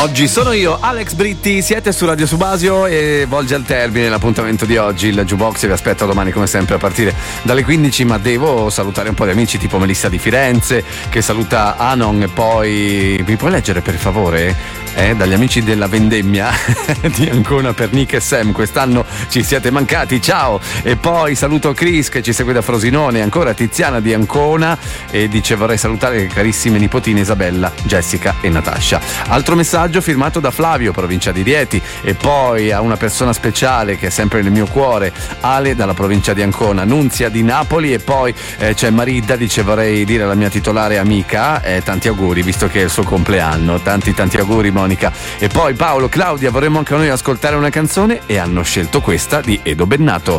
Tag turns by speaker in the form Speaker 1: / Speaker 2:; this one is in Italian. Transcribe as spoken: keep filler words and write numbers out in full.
Speaker 1: Oggi sono io, Alex Britti, siete su Radio Subasio e volge al termine l'appuntamento di oggi. Il Jukebox vi aspetta domani come sempre a partire dalle quindici, ma devo salutare un po' di amici tipo Melissa di Firenze che saluta Anon, e poi mi puoi leggere per favore? Eh, dagli amici della vendemmia di Ancona per Nick e Sam, quest'anno ci siete mancati, ciao. E poi saluto Chris che ci segue da Frosinone, ancora Tiziana di Ancona e dice vorrei salutare le carissime nipotine Isabella, Jessica e Natascia. Altro messaggio firmato da Flavio, provincia di Rieti, e poi a una persona speciale che è sempre nel mio cuore, Ale dalla provincia di Ancona, Nunzia di Napoli, e poi eh, c'è Maridda, dice vorrei dire alla mia titolare amica eh, tanti auguri visto che è il suo compleanno, tanti tanti auguri Monica. E poi Paolo, Claudia, vorremmo anche noi ascoltare una canzone e hanno scelto questa di Edo Bennato.